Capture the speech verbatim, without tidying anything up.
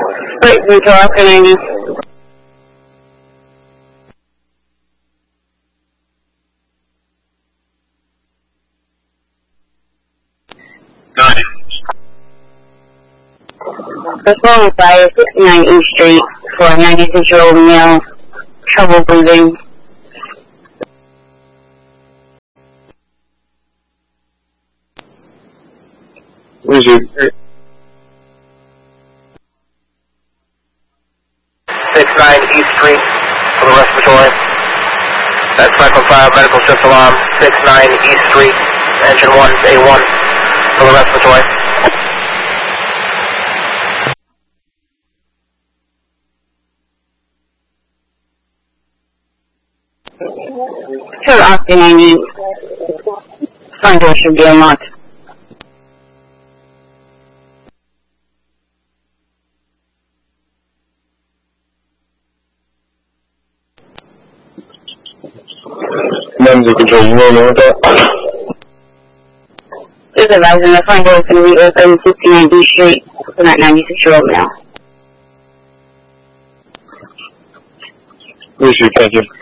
Wait, control after ninety. Got it. Performance fire, sixty-nine East Street, for a ninety-six-year-old male, trouble breathing. Where's your... sixty-nine East Street for the respiratory. That's Franklin five, medical shift alarm. sixty-nine East Street, engine one, A one for the respiratory. Turn off the ninety. Front door should be unlocked. Numbers of control, you know what that? Just advising the front door is going to be open sixty-nine East Street for that ninety-six-year-old male. Where's your thank you?